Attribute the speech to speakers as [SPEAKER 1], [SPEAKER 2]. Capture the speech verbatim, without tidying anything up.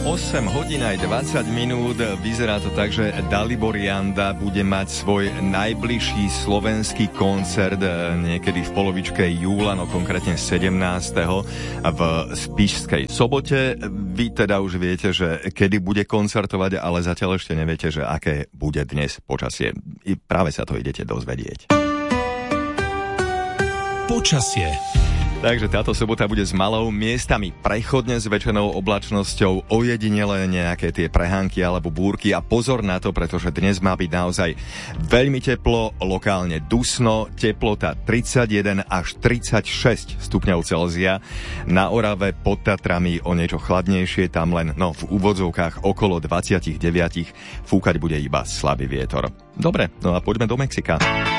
[SPEAKER 1] osem hodín aj dvadsať minút. Vyzerá to tak, že Dalibor Janda bude mať svoj najbližší slovenský koncert niekedy v polovičke júla, no konkrétne sedemnásteho v Spišskej Sobote. Vy teda už viete, že kedy bude koncertovať, ale zatiaľ ešte neviete, že aké bude dnes počasie. I práve sa to idete dozvedieť.
[SPEAKER 2] Počasie.
[SPEAKER 1] Takže táto sobota bude s malou, miestami prechodne zväčšenou oblačnosťou, ojedinele nejaké tie prehánky alebo búrky a pozor na to, pretože dnes má byť naozaj veľmi teplo, lokálne dusno, teplota tridsaťjeden až tridsaťšesť stupňov Celzia. Na Orave pod Tatrami o niečo chladnejšie, tam len no, v úvodzovkách okolo dvadsaťdeväť, fúkať bude iba slabý vietor. Dobre, no a poďme do Mexika.